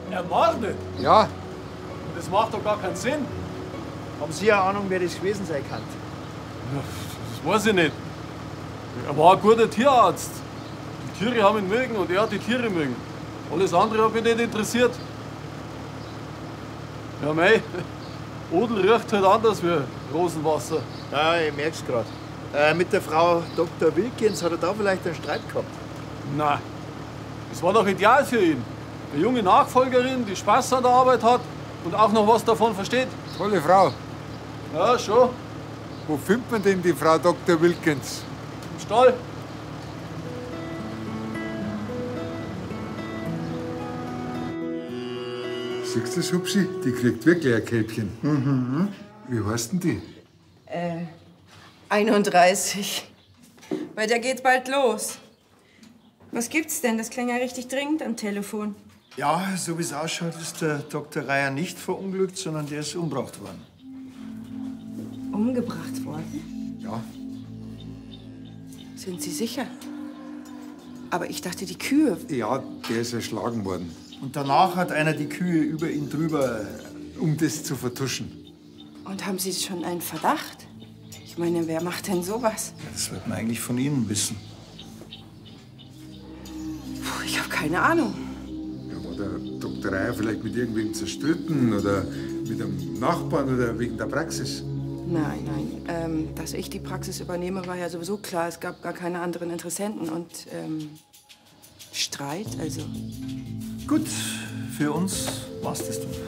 Ermordet? Ja. Das macht doch gar keinen Sinn. Haben Sie eine Ahnung, wer das gewesen sein kann? Das weiß ich nicht. Er war ein guter Tierarzt. Die Tiere haben ihn mögen und er hat die Tiere mögen. Alles andere hat mich nicht interessiert. Ja, mei, Odel riecht halt anders wie Rosenwasser. Ja, ich merk's gerade. Mit der Frau Dr. Wilkins hat er da vielleicht einen Streit gehabt? Nein, das war doch ideal für ihn. Eine junge Nachfolgerin, die Spaß an der Arbeit hat und auch noch was davon versteht. Tolle Frau. Ja, schon. Wo findet man denn die Frau Dr. Wilkins? Im Stall. Siehst du das, Hupsi? Die kriegt wirklich ein Kälbchen. Mhm. Wie heißt denn die? 31. Bei der geht's bald los. Was gibt's denn? Das klingt ja richtig dringend am Telefon. Ja, so wie es ausschaut, ist der Dr. Reier nicht verunglückt, sondern der ist umgebracht worden. Umgebracht worden? Ja. Sind Sie sicher? Aber ich dachte, die Kühe. Ja, der ist erschlagen worden. Und danach hat einer die Kühe über ihn drüber... Um das zu vertuschen. Und haben Sie schon einen Verdacht? Ich meine, wer macht denn sowas? Das wird man eigentlich von Ihnen wissen. Puh, ich habe keine Ahnung. Ja, war der Dr. Reier vielleicht mit irgendwem zerstritten oder mit einem Nachbarn oder wegen der Praxis? Nein. Dass ich die Praxis übernehme, war ja sowieso klar. Es gab gar keine anderen Interessenten. Und Streit, also. Gut, für uns war's das dann.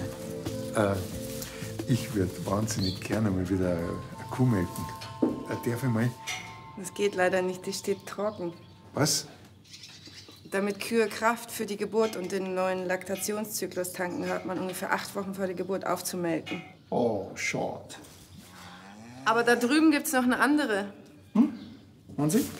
Ich würde wahnsinnig gerne mal wieder eine Kuh melken. Darf ich mal? Das geht leider nicht, die steht trocken. Was? Damit Kühe Kraft für die Geburt und den neuen Laktationszyklus tanken, hat man ungefähr 8 Wochen vor der Geburt aufzumelken. Oh, schade. Aber da drüben gibt's noch eine andere. Und Sie?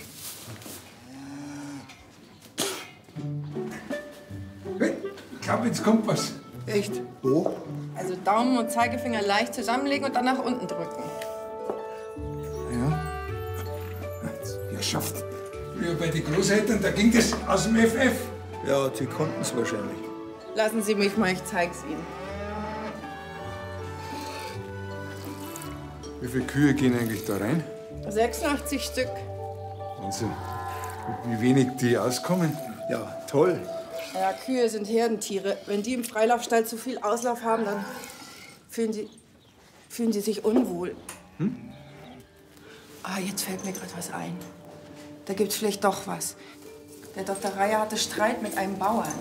Hey, ich glaube, jetzt kommt was. Echt? Wo? Also Daumen und Zeigefinger leicht zusammenlegen und dann nach unten drücken. Ja. Ja, schafft. Ja, bei den Großeltern, da ging das aus dem FF. Ja, die konnten es wahrscheinlich. Lassen Sie mich mal, ich zeig's Ihnen. Wie viele Kühe gehen eigentlich da rein? 86 Stück. Wahnsinn. Wie wenig die auskommen. Ja, toll. Ja, Kühe sind Herdentiere. Wenn die im Freilaufstall zu viel Auslauf haben, dann fühlen sie sich unwohl. Ah, jetzt fällt mir gerade was ein. Da gibt's vielleicht doch was. Der Dr. Reier hatte Streit mit einem Bauern.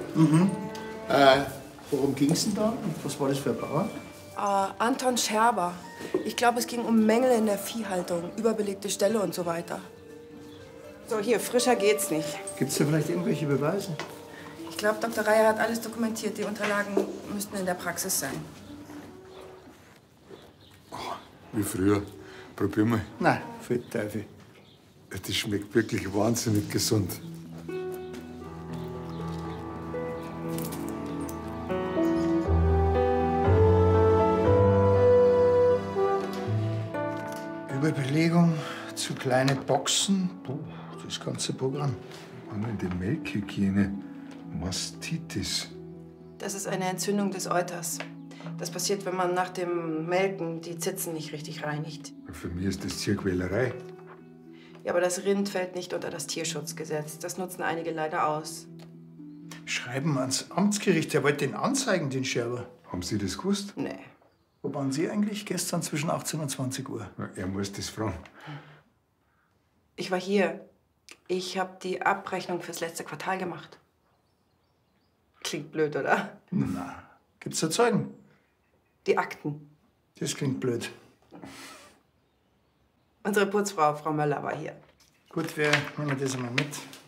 Worum ging's denn da? Und was war das für ein Bauer? Anton Scherber. Ich glaube, es ging um Mängel in der Viehhaltung, überbelegte Ställe und so weiter. So, hier, frischer geht's nicht. Gibt's da vielleicht irgendwelche Beweise? Ich glaube, Dr. Reier hat alles dokumentiert. Die Unterlagen müssten in der Praxis sein. Wie früher. Probier mal. Nein, für den Teufel. Das schmeckt wirklich wahnsinnig gesund. Überbelegung, zu kleine Boxen. Puh, das ganze Programm. Mangelnde Melkhygiene. Mastitis. Das ist eine Entzündung des Euters. Das passiert, wenn man nach dem Melken die Zitzen nicht richtig reinigt. Für mich ist das Tierquälerei. Ja, aber das Rind fällt nicht unter das Tierschutzgesetz. Das nutzen einige leider aus. Schreiben ans Amtsgericht, der wollte den anzeigen, den Scherber. Haben Sie das gewusst? Nee. Wo waren Sie eigentlich gestern zwischen 18 und 20 Uhr? Ja, er muss das fragen. Ich war hier. Ich habe die Abrechnung fürs letzte Quartal gemacht. Klingt blöd, oder? Na, gibt's da Zeugen? Die Akten. Das klingt blöd. Unsere Putzfrau, Frau Möller, war hier. Gut, wir nehmen das einmal mit.